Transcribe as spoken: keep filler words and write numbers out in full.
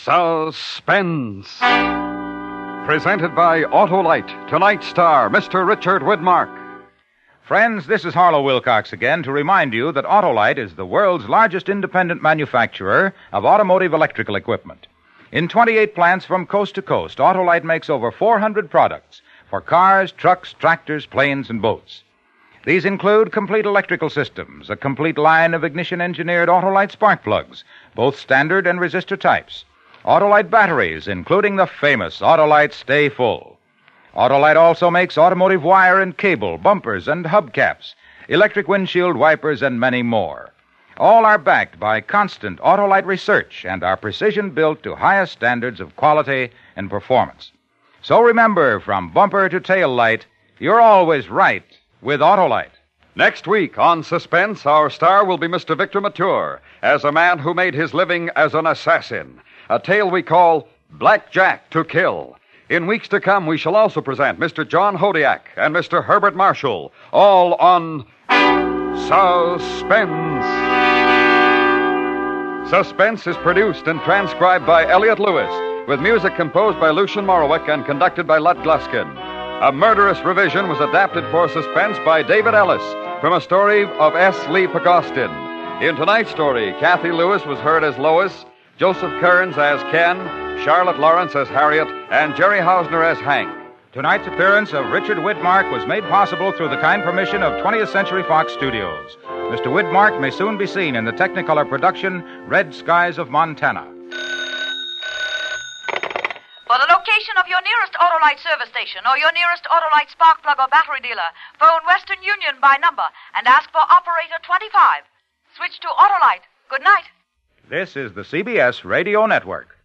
Suspense. Presented by Autolite. Tonight's star, Mister Richard Widmark. Friends, this is Harlow Wilcox again to remind you that Autolite is the world's largest independent manufacturer of automotive electrical equipment. In twenty-eight plants from coast to coast, Autolite makes over four hundred products for cars, trucks, tractors, planes, and boats. These include complete electrical systems, a complete line of ignition-engineered Autolite spark plugs, both standard and resistor types. Autolite batteries, including the famous Autolite Stay Full. Autolite also makes automotive wire and cable, bumpers and hubcaps, electric windshield wipers, and many more. All are backed by constant Autolite research and are precision-built to highest standards of quality and performance. So remember, from bumper to tail light, you're always right with Autolite. Next week on Suspense, our star will be Mister Victor Mature as a man who made his living as an assassin. A tale we call Black Jack to Kill. In weeks to come, we shall also present Mister John Hodiak and Mister Herbert Marshall, all on Suspense. Suspense is produced and transcribed by Elliot Lewis, with music composed by Lucian Morowick and conducted by Lud Gluskin. A Murderous Revision was adapted for Suspense by David Ellis from a story of S. Lee Pagostin. In tonight's story, Kathy Lewis was heard as Lois, Joseph Kearns as Ken, Charlotte Lawrence as Harriet, and Jerry Hausner as Hank. Tonight's appearance of Richard Widmark was made possible through the kind permission of twentieth Century Fox Studios. Mister Widmark may soon be seen in the Technicolor production Red Skies of Montana. For the location of your nearest Autolite service station or your nearest Autolite spark plug or battery dealer, phone Western Union by number and ask for operator twenty-five. Switch to Autolite. Good night. This is the C B S Radio Network.